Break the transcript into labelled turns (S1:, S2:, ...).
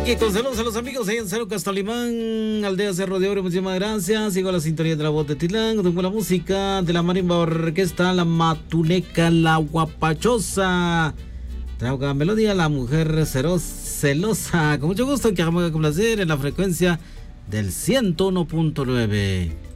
S1: que con saludos a los amigos ahí en Cerro Castalimán, Aldea Cerro de Oro, muchísimas gracias. Sigo la sintonía de la voz de Tilán, tengo la música de la marimba orquesta, la matuneca, la guapachosa. Traigo la melodía, la mujer celosa. Con mucho gusto que vamos a complacer en la frecuencia del 101.9.